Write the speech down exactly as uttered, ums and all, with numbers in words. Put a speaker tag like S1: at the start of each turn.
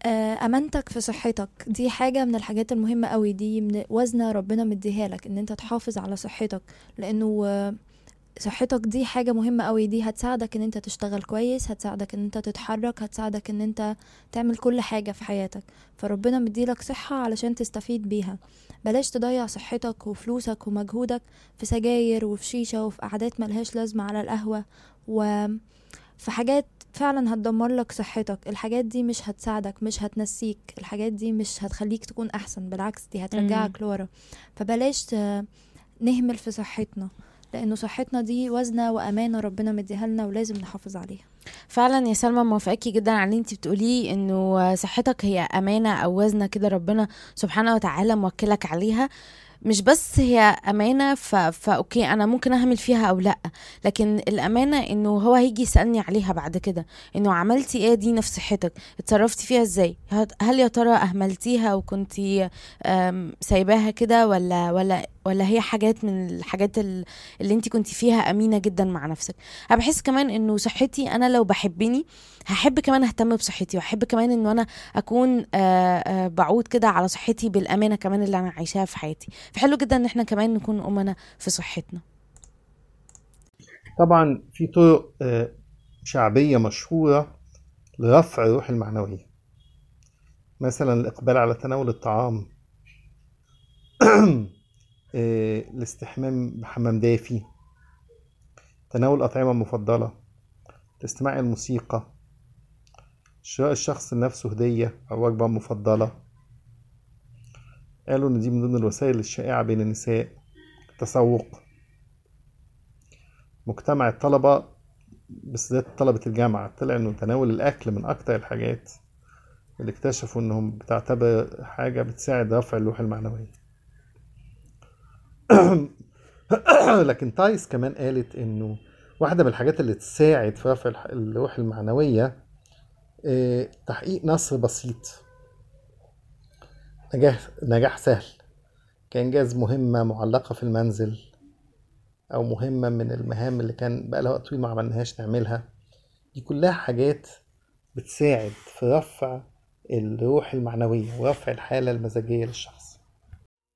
S1: آه، امانتك في صحتك دي حاجة من الحاجات المهمة قوي، دي من وزنة ربنا مديها لك ان انت تحافظ على صحتك، لانه آه، صحتك دي حاجة مهمة قوي، دي هتساعدك ان انت تشتغل كويس، هتساعدك ان انت تتحرك، هتساعدك ان انت تعمل كل حاجة في حياتك. فربنا مديلك صحة علشان تستفيد بيها. بلاش تضيع صحتك وفلوسك ومجهودك في سجاير وفي شيشة وفي قعدات ملهاش لازمة على القهوة، وفي حاجات فعلا هتدمر لك صحتك. الحاجات دي مش هتساعدك، مش هتنسيك، الحاجات دي مش هتخليك تكون احسن، بالعكس دي
S2: امم
S1: هترجعك لورا. فبلاش ت- نهمل في صحتنا، لانه صحتنا دي وزنة وامانة ربنا مديها لنا ولازم نحافظ عليها.
S2: فعلا يا سلمى، موافقاكي جدا على اللي انت بتقوليه، انه صحتك هي امانه او وزنه كده ربنا سبحانه وتعالى موكلك عليها. مش بس هي امانه ف... فاوكي انا ممكن اهمل فيها او لا، لكن الامانه انه هو هيجي يسالني عليها بعد كده، انه عملتي ايه دي نفس صحتك، اتصرفتي فيها ازاي، هت- هل يا ترى اهملتيها وكنتي أم، سايباها كده، ولا ولا ولا هي حاجات من الحاجات ال- اللي انت كنتي فيها امينه جدا مع نفسك. انا بحس كمان انه صحتي، انا لو بحبني هحب كمان اهتم بصحتي، واحب كمان انه انا اكون آه، آه، بعود كده على صحتي بالامانه كمان اللي انا عايشاها في حياتي. فحلو جدا ان احنا كمان نكون امنا في صحتنا.
S3: طبعا في طرق آه، شعبية مشهورة لرفع الروح المعنوية، مثلا الإقبال على تناول الطعام، آه، الاستحمام بحمام دافي، تناول الأطعمة المفضلة، الاستماع إلى الموسيقى، شراء الشخص لنفسه هدية أو وجبة مفضلة. قالوا إن دي من ضمن الوسائل الشائعة بين النساء. التسوق، مجتمع الطلبة بالذات طلبة الجامعة طلع إنه تناول الأكل من أكتر الحاجات اللي اكتشفوا إنهم بتعتبر حاجة بتساعد رفع اللوحة المعنوية. لكن تايس كمان قالت إنه واحدة من الحاجات اللي تساعد في رفع الح- اللوحة المعنوية آه، تحقيق نصر بسيط، نجاح نجاح سهل، كإنجاز مهمة معلقة في المنزل، أو مهمة من المهام اللي كان بقى لها وقت طويل ما عملناهاش نعملها. دي كلها حاجات بتساعد في رفع الروح المعنوية ورفع الحالة المزاجية للشخص.